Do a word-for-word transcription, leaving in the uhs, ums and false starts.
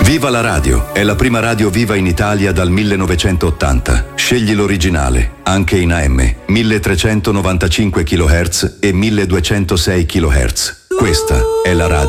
Viva la radio! È la prima radio viva in Italia dal millenovecentottanta. Scegli l'originale, anche in A M, milletrecentonovantacinque chilohertz e milleduecentosei chilohertz. Questa è la radio.